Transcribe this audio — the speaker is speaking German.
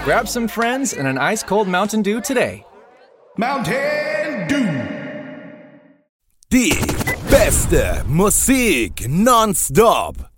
Grab some friends and an ice-cold Mountain Dew today. Mountain Dew. Die beste Musik nonstop.